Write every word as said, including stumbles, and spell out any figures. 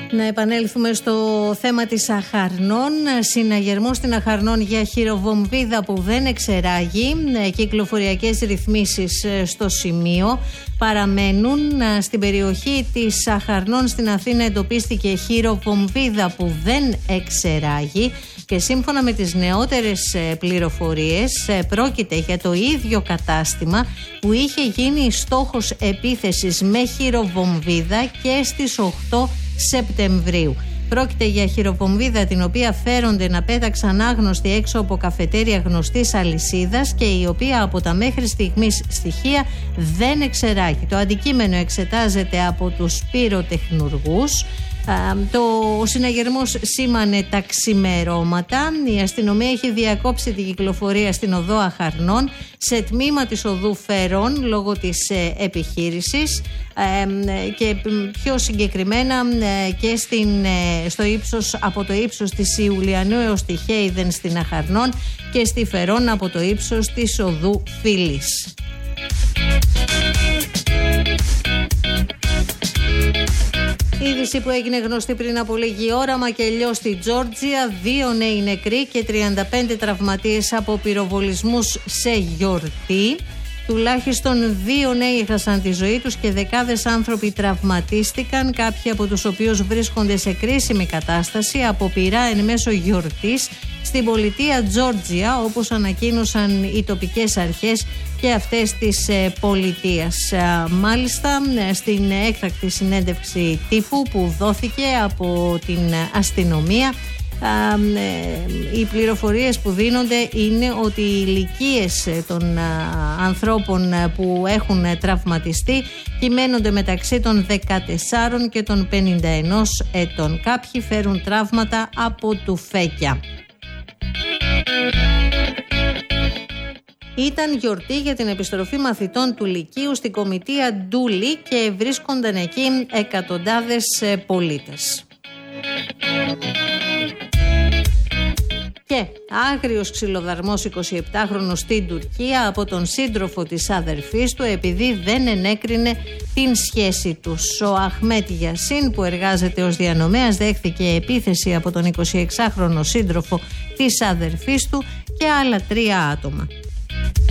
Να επανέλθουμε στο θέμα της Αχαρνών. Συναγερμός στην Αχαρνών για χειροβομβίδα που δεν εξεράγει. Κυκλοφοριακές ρυθμίσεις στο σημείο παραμένουν. Στην περιοχή της Αχαρνών στην Αθήνα εντοπίστηκε χειροβομβίδα που δεν εξεράγει και σύμφωνα με τις νεότερες πληροφορίες πρόκειται για το ίδιο κατάστημα που είχε γίνει στόχος επίθεσης με χειροβομβίδα και στις οκτώ Σεπτεμβρίου. Πρόκειται για χειροβομβίδα την οποία φέρονται να πέταξαν άγνωστοι έξω από καφετέρια γνωστής αλυσίδας και η οποία από τα μέχρι στιγμής στοιχεία δεν εξεράγει. Το αντικείμενο εξετάζεται από τους πυροτεχνουργούς. Το, ο συναγερμός σήμανε τα ξημερώματα. Η αστυνομία έχει διακόψει την κυκλοφορία στην οδό Αχαρνών σε τμήμα της οδού Φερών λόγω της ε, επιχείρησης ε, και πιο συγκεκριμένα ε, και στην, ε, στο ύψος, από το ύψος της Ιουλιανού έως τη Χέιδεν στην Αχαρνών και στη Φερών από το ύψος της οδού Φίλης. Είδηση που έγινε γνωστή πριν από λίγη ώρα, μακελιό στη Τζόρτζια, δύο νέοι νεκροί και τριάντα πέντε τραυματίες από πυροβολισμούς σε γιορτή. Τουλάχιστον δύο νέοι έχασαν τη ζωή τους και δεκάδες άνθρωποι τραυματίστηκαν, κάποιοι από τους οποίους βρίσκονται σε κρίσιμη κατάσταση από πυρά εν μέσω γιορτής στην πολιτεία Τζόρτζια, όπως ανακοίνωσαν οι τοπικές αρχές και αυτές της ε, πολιτείας. Ε, μάλιστα, στην έκτακτη συνέντευξη τύπου που δόθηκε από την αστυνομία, ε, ε, οι πληροφορίες που δίνονται είναι ότι οι ηλικίες των ε, ανθρώπων που έχουν τραυματιστεί κυμαίνονται μεταξύ των δεκατεσσάρων και των πενήντα ενός ετών. Κάποιοι φέρουν τραύματα από τουφέκια. Ήταν γιορτή για την επιστροφή μαθητών του Λυκείου στην Κομιτεία Ντούλη και βρίσκονταν εκεί εκατοντάδες πολίτες. Και άγριος ξυλοδαρμός εικοσιεπτάχρονος στην Τουρκία από τον σύντροφο της αδερφής του επειδή δεν ενέκρινε την σχέση τους. Ο Αχμέτ Γιασίν που εργάζεται ως διανομέας δέχθηκε επίθεση από τον εικοσιεξάχρονο σύντροφο της αδερφής του και άλλα τρία άτομα.